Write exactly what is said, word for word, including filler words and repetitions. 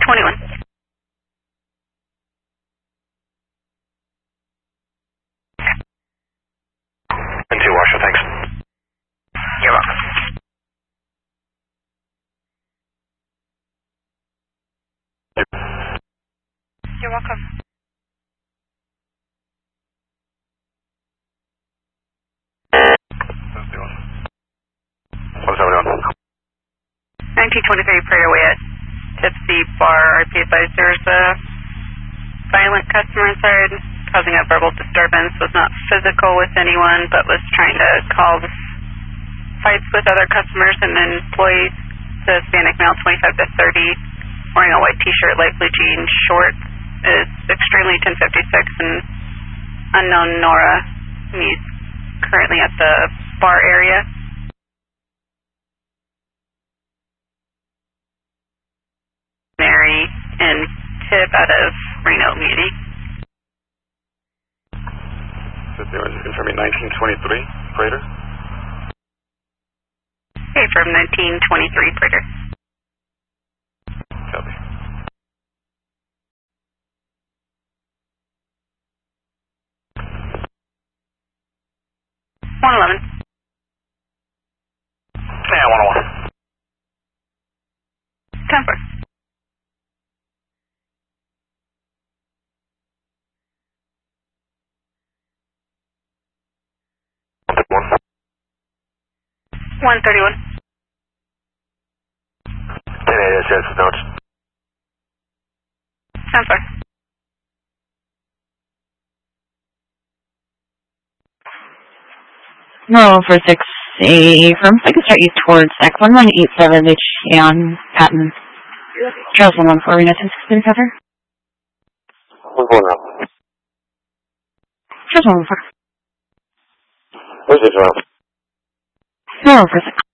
twenty-one. N two Washer, thanks. You're welcome. You're welcome. What's everyone? nineteen twenty-three Prater Way at Tipsy Bar. R P advised there's a violent customer inside causing a verbal disturbance. Was not physical with anyone, but was trying to cause fights with other customers and employees. The Hispanic male, twenty-five to thirty, wearing a white t-shirt, light blue jeans, shorts, is extremely ten fifty-six and unknown Nora. He's currently at the bar area. Mary and Tip out of Reno Community. Just confirming nineteen twenty-three, Prater. Okay, from nineteen twenty-three, Prater. Copy. one eleven. Yeah, one oh one. ten four. one thirty-one. ten eight, yes, notes. ten four. No, for six A from I can start you towards X one one eight seven H on Patton. Trails one one four Reno ten six cover. What's going on? Trails one one four. Where's this around? No, for six.